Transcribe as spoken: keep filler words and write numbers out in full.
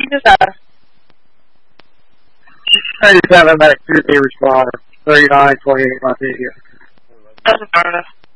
just had? I just have a medic three responder. thirty-nine twenty-eight, my figure. Doesn't matter.